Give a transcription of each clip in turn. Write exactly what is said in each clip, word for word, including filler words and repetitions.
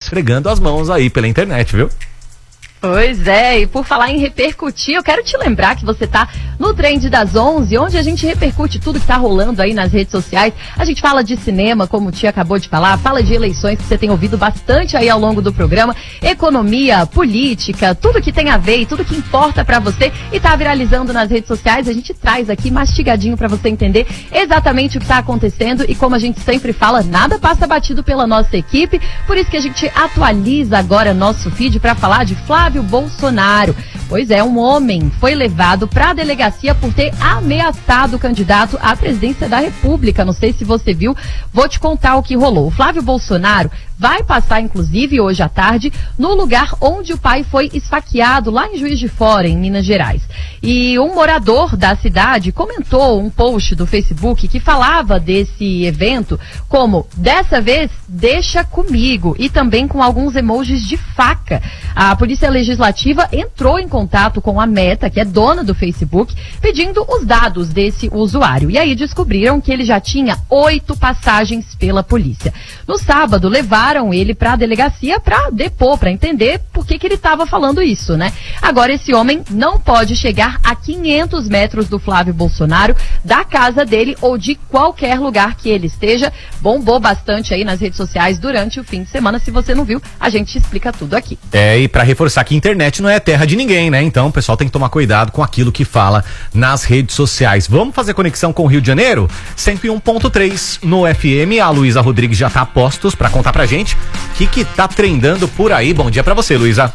esfregando as mãos aí pela internet, viu? Pois é, e por falar em repercutir, eu quero te lembrar que você tá no Trend das onze, onde a gente repercute tudo que tá rolando aí nas redes sociais. A gente fala de cinema, como o Tia acabou de falar, fala de eleições, que você tem ouvido bastante aí ao longo do programa, economia, política, tudo que tem a ver e tudo que importa pra você e tá viralizando nas redes sociais. A gente traz aqui mastigadinho pra você entender exatamente o que tá acontecendo e, como a gente sempre fala, nada passa batido pela nossa equipe, por isso que a gente atualiza agora nosso feed pra falar de Flávio Flávio Bolsonaro. Pois é, um homem foi levado para a delegacia por ter ameaçado o candidato à presidência da República. Não sei se você viu, vou te contar o que rolou. O Flávio Bolsonaro vai passar, inclusive, hoje à tarde, no lugar onde o pai foi esfaqueado, lá em Juiz de Fora, em Minas Gerais. E um morador da cidade comentou um post do Facebook que falava desse evento como, dessa vez, deixa comigo, e também com alguns emojis de faca. A Polícia Legislativa entrou em contato com a Meta, que é dona do Facebook, pedindo os dados desse usuário. E aí descobriram que ele já tinha oito passagens pela polícia. No sábado, levaram ele para a delegacia para depor, para entender por que que ele estava falando isso, né? Agora, esse homem não pode chegar a quinhentos metros do Flávio Bolsonaro, da casa dele ou de qualquer lugar que ele esteja. Bombou bastante aí nas redes sociais durante o fim de semana. Se você não viu, a gente explica tudo aqui. É, e para reforçar que a internet não é terra de ninguém, né? Então o pessoal tem que tomar cuidado com aquilo que fala nas redes sociais. Vamos fazer conexão com o Rio de Janeiro? cento e um ponto três no F M. A Luísa Rodrigues já tá a postos para contar pra gente o que que tá trendando por aí. Bom dia pra você, Luísa.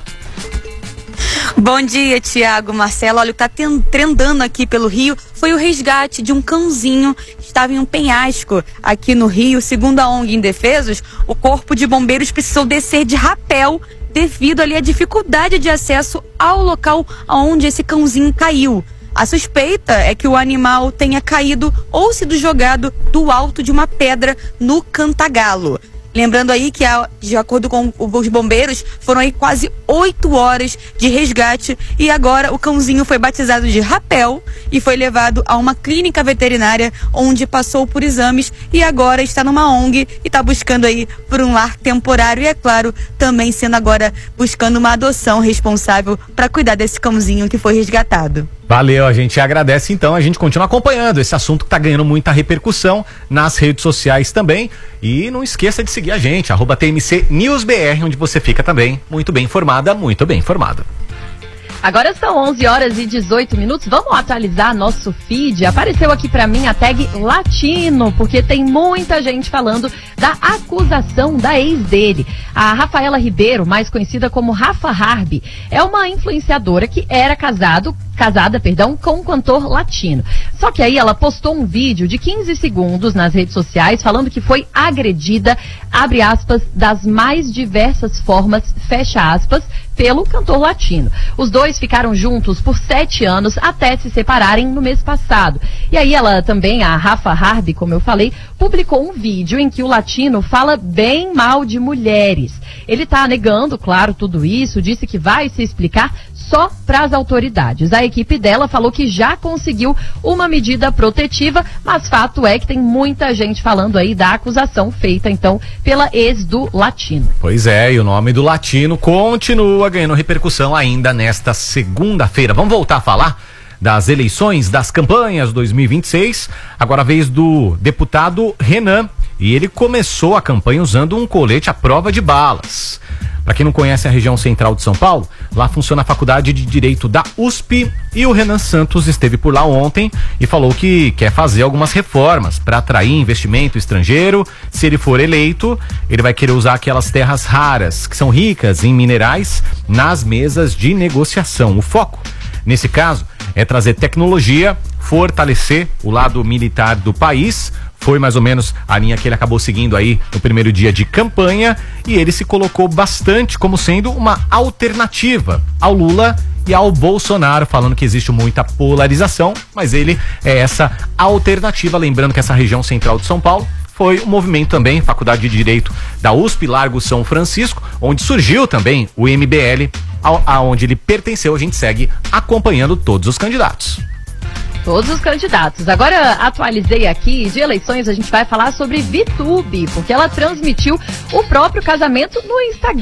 Bom dia, Tiago, Marcelo. Olha, o que tá trendando aqui pelo Rio foi o resgate de um cãozinho que estava em um penhasco aqui no Rio. Segundo a ONG Indefesos, o corpo de bombeiros precisou descer de rapel devido ali à dificuldade de acesso ao local onde esse cãozinho caiu. A suspeita é que o animal tenha caído ou sido jogado do alto de uma pedra no Cantagalo. Lembrando aí que, de acordo com os bombeiros, foram aí quase oito horas de resgate e agora o cãozinho foi batizado de Rapel e foi levado a uma clínica veterinária onde passou por exames e agora está numa ONG e está buscando aí por um lar temporário e, é claro, também sendo agora buscando uma adoção responsável para cuidar desse cãozinho que foi resgatado. Valeu, a gente agradece então, a gente continua acompanhando esse assunto que tá ganhando muita repercussão nas redes sociais também, e não esqueça de seguir a gente, arroba T M C News B R, onde você fica também muito bem informada, muito bem informado. Agora são onze horas e dezoito minutos, vamos atualizar nosso feed. Apareceu aqui pra mim a tag latino, porque tem muita gente falando da acusação da ex dele. A Rafaela Ribeiro, mais conhecida como Rafa Harbi, é uma influenciadora que era casado, casada, perdão, com um cantor latino. Só que aí ela postou um vídeo de quinze segundos nas redes sociais falando que foi agredida, abre aspas, das mais diversas formas, fecha aspas, pelo cantor latino. Os dois ficaram juntos por sete anos até se separarem no mês passado. E aí ela também, a Rafa Harbi, como eu falei, publicou um vídeo em que o latino fala bem mal de mulheres. Ele tá negando, claro, tudo isso, disse que vai se explicar só para as autoridades. A equipe dela falou que já conseguiu uma medida protetiva, mas fato é que tem muita gente falando aí da acusação feita, então, pela ex do latino. Pois é, e o nome do latino continua ganhando repercussão ainda nesta segunda-feira. Vamos voltar a falar das eleições, das campanhas dois mil e vinte e seis, agora a vez do deputado Renan, e ele começou a campanha usando um colete à prova de balas. Para quem não conhece a região central de São Paulo, lá funciona a Faculdade de Direito da U S P e o Renan Santos esteve por lá ontem e falou que quer fazer algumas reformas para atrair investimento estrangeiro. Se ele for eleito, ele vai querer usar aquelas terras raras, que são ricas em minerais, nas mesas de negociação. O foco, nesse caso, é trazer tecnologia, fortalecer o lado militar do país. Foi mais ou menos a linha que ele acabou seguindo aí no primeiro dia de campanha, e ele se colocou bastante como sendo uma alternativa ao Lula e ao Bolsonaro, falando que existe muita polarização, mas ele é essa alternativa. Lembrando que essa região central de São Paulo foi um movimento também, Faculdade de Direito da U S P, Largo São Francisco, onde surgiu também o M B L, aonde ele pertenceu. A gente segue acompanhando todos os candidatos. Todos os candidatos. Agora atualizei aqui, de eleições a gente vai falar sobre VTube, porque ela transmitiu o próprio casamento no Instagram.